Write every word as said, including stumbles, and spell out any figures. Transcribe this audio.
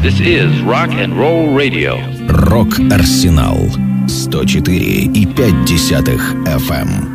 This is Rock and Roll Radio. Рок-Арсенал сто четыре и пять десятых эф эм.